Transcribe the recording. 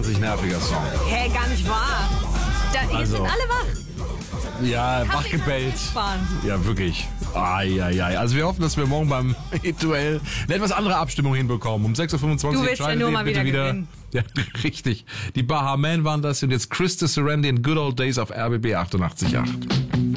wahnsinnig nerviger Song. Hä, gar nicht wahr. Jetzt Also. sind alle wach. Ja, wachgebellt. Ja, wirklich. Ai. Also wir hoffen, dass wir morgen beim Duell eine etwas andere Abstimmung hinbekommen. Um 6.25 Uhr Du willst ja nur mal bitte wieder gewinnen. Ja, richtig. Die Baha Men waren das und jetzt Chris de Serendi in Good Old Days auf RBB 88.8.